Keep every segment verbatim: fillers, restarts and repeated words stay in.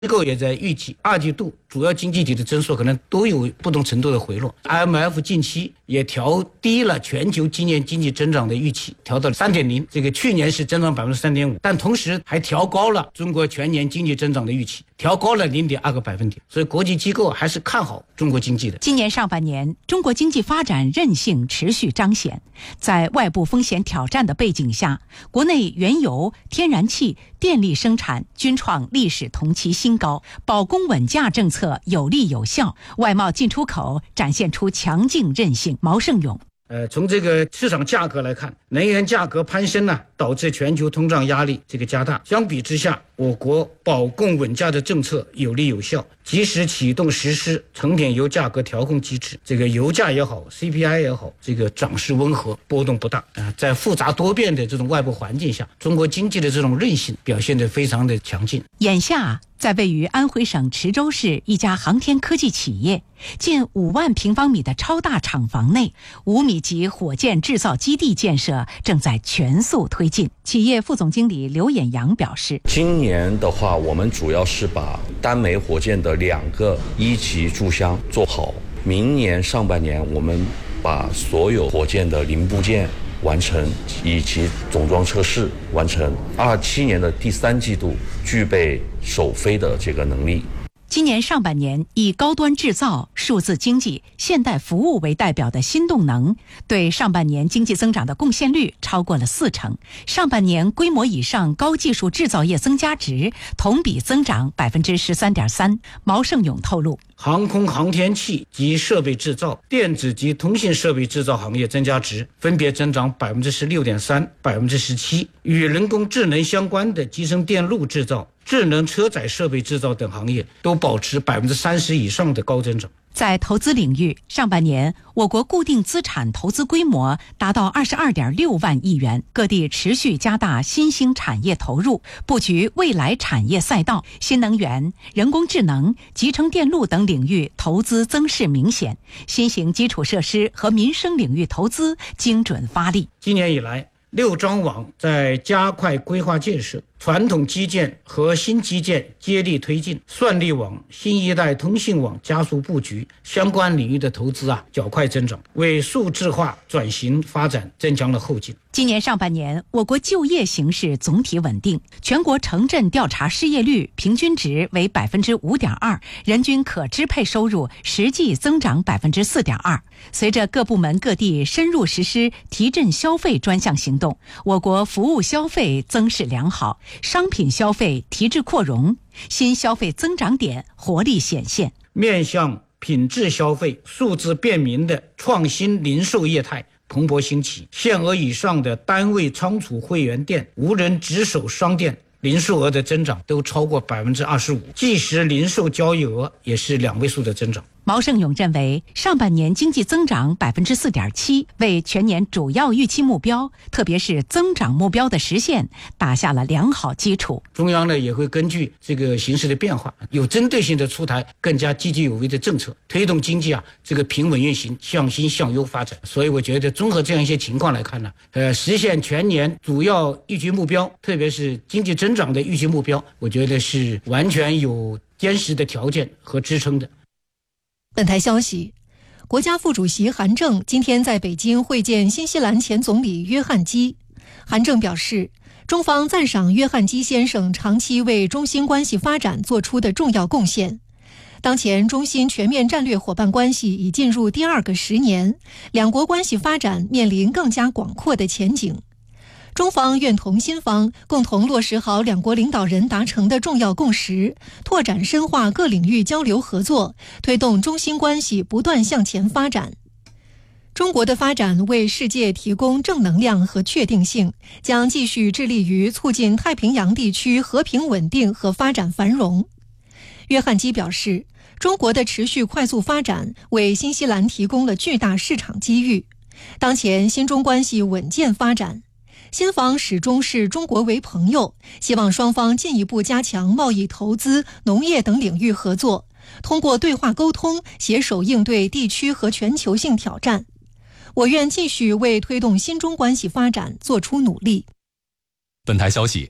机构也在预计二季度主要经济体的增速可能都有不同程度的回落。 I M F 近期也调低了全球今年经济增长的预期，调到 三点零， 这个去年是增长 百分之三点五， 但同时还调高了中国全年经济增长的预期，调高了 零点二个百分点，所以国际机构还是看好中国经济的。 今年上半年，中国经济发展韧性持续彰显，在外部风险挑战的背景下，国内原油、天然气、电力生产均创历史同期新高，保供稳价政策有力有效，外贸进出口展现出强劲韧性。毛盛勇。 呃，从这个市场价格来看，能源价格攀升呢，导致全球通胀压力这个加大。相比之下，我国保供稳价的政策有力有效，及时启动实施成品油价格调控机制。这个油价也好 ，C P I 也好，这个涨势温和，波动不大。啊、呃，在复杂多变的这种外部环境下，中国经济的这种韧性表现得非常的强劲。 眼下，在位于安徽省池州市一家航天科技企业近五万平方米的超大厂房内，五米级火箭制造基地建设正在全速推进。企业副总经理刘衍阳表示， 今年的话，我们主要是把单枚火箭的两个一级注箱做好，明年上半年我们把所有火箭的零部件完成，以及总装测试完成，二七年的第三季度具备首飞的这个能力。 今年上半年，以高端制造、数字经济、现代服务为代表的新动能，对上半年经济增长的贡献率超过了四成。上半年规模以上高技术制造业增加值同比增长 百分之十三点三。毛盛勇透露， 航空航天器及设备制造、电子及通信设备制造行业增加值分别增长 百分之十六点三、百分之十七。与人工智能相关的集成电路制造、智能车载设备制造等行业都保持 百分之三十 以上的高增长。 在投资领域，上半年我国固定资产投资规模达到 二十二点六万亿元，各地持续加大新兴产业投入，布局未来产业赛道，新能源、人工智能、集成电路等领域投资增势明显，新型基础设施和民生领域投资精准发力。 今年以来，六张网在加快规划建设，传统基建和新基建接力推进，算力网、新一代通信网加速布局，相关领域的投资啊较快增长，为数字化转型发展增强了后劲。 今年上半年，我国就业形势总体稳定，全国城镇调查失业率平均值为 百分之五点二， 人均可支配收入实际增长 百分之四点二。 随着各部门各地深入实施提振消费专项行动，我国服务消费增势良好，商品消费提质扩容，新消费增长点活力显现。 面向品质消费、数字便民的创新零售业态蓬勃兴起，限额以上的单位仓储会员店、无人值守商店零售额的增长都超过 百分之二十五， 即时零售交易额也是两位数的增长。 毛盛勇认为，上半年经济增长 百分之四点七， 为全年主要预期目标，特别是增长目标的实现打下了良好基础。 中央呢也会根据这个形势的变化，有针对性的出台更加积极有为的政策，推动经济啊这个平稳运行，向新向优发展。所以我觉得综合这样一些情况来看呢，呃，实现全年主要预期目标，特别是经济增长的预期目标，我觉得是完全有坚实的条件和支撑的。 本台消息，国家副主席韩正今天在北京会见新西兰前总理约翰基。韩正表示，中方赞赏约翰基先生长期为中新关系发展做出的重要贡献。当前中新全面战略伙伴关系已进入第二个十年，两国关系发展面临更加广阔的前景。中方愿同新方共同落实好两国领导人达成的重要共识，拓展深化各领域交流合作，推动中新关系不断向前发展。中国的发展为世界提供正能量和确定性，将继续致力于促进太平洋地区和平稳定和发展繁荣。约翰基表示，中国的持续快速发展为新西兰提供了巨大市场机遇。当前新中关系稳健发展，新方始终视中国为朋友，希望双方进一步加强贸易、投资、农业等领域合作，通过对话沟通，携手应对地区和全球性挑战。我愿继续为推动新中关系发展做出努力。 本台消息，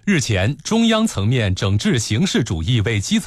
日前，中央层面整治形式主义为基层